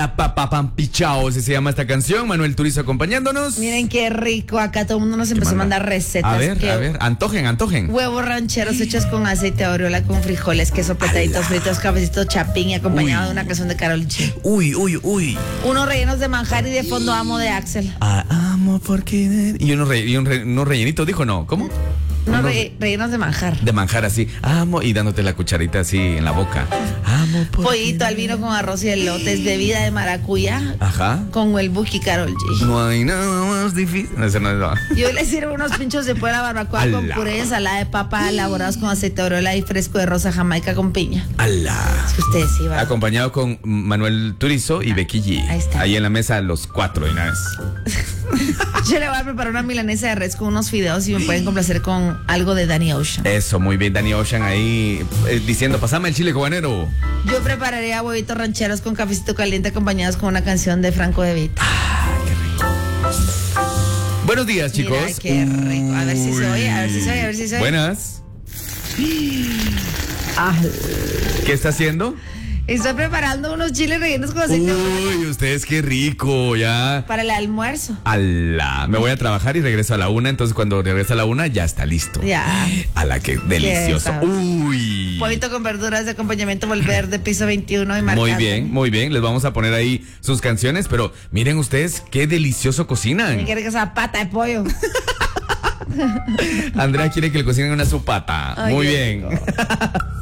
Papampichao, se llama esta canción. Manuel Turizo acompañándonos. Miren qué rico, acá todo el mundo nos empezó a mandar recetas. A ver, antojen. Huevos rancheros hechos con aceite de aureola, con frijoles, queso, petaditos fritos, cafecito chapín y acompañado de una canción de Karol G. Uy. Unos rellenos de manjar y de fondo amo de Axel. Amo porque... Y unos rellenitos, dijo, ¿no? ¿Cómo? Rellenos de manjar. De manjar así, amo, y dándote la cucharita así en la boca. Amo porque... Pollito al vino con arroz y elotes, bebida de maracuyá. Ajá. Con el Buki Karol G. No hay nada más difícil. No, eso no es... Yo le sirvo unos pinchos de puera barbacoa con puré de ensalada de papa elaborados con aceite de aureola y fresco de rosa jamaica con piña. ¡Alá! Es que ustedes sí van. Acompañado con Manuel Turizo y Becky G. Ahí está. Ahí en la mesa los 4 de una vez. Yo le voy a preparar una milanesa de res con unos fideos y me pueden complacer con algo de Danny Ocean. Eso, muy bien, Danny Ocean ahí diciendo, pasame el chile cubanero. Yo prepararía huevitos rancheros con cafecito caliente acompañados con una canción de Franco De Vita. Qué rico. Buenos días, chicos. Mira, qué rico. A ver si se oye, Buenas. ¿Qué está haciendo? Estoy preparando unos chiles rellenos con aceite de aureola. Uy, ustedes qué rico, ya. Para el almuerzo. Me voy a trabajar y regreso a la 1, entonces cuando regrese a la 1 ya está listo. Ya. Que delicioso. Uy. Pollito con verduras de acompañamiento volver de piso 21 y marcando. Muy bien. Les vamos a poner ahí sus canciones, pero miren ustedes qué delicioso cocinan. Me quiere que sea pata de pollo. Andrea quiere que le cocinen una sopata. Muy bien.